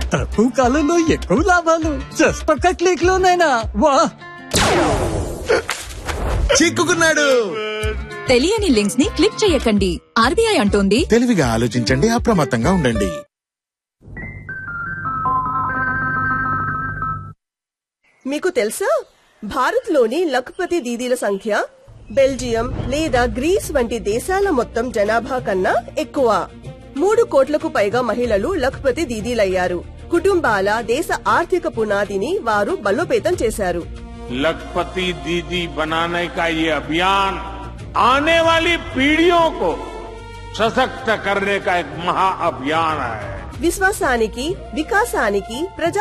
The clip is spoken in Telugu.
తక్కువ కాలంలో ఎక్కువ లాభాలు జస్ట్ ఒక్క క్లిక్ లోనైనా వా. చిక్కుకున్నాడు. తెలియని లింక్స్ ని క్లిక్ చేయకండి. ఆర్బీఐ అంటోంది తెలివిగా ఆలోచించండి, అప్రమత్తంగా ఉండండి. మీకు తెలుసా, భారత్ లోని లఖపతి దీదీల సంఖ్య బెల్జియం లేదా గ్రీస్ వంటి దేశాల మొత్తం జనాభా కన్నా ఎక్కువ. 3 కోట్లకు పైగా మహిళలు లఖపతి దీదీలయ్యారు. కుటుంబాల దేశ ఆర్థిక పునాదిని వారు బలోపేతం చేశారు. लखपति दीदी बनाने का ये अभियान आने वाली पीढ़ियों को सशक्त करने का एक महा अभियान है. విశ్వాసానికి, వికాసానికి, ప్రజా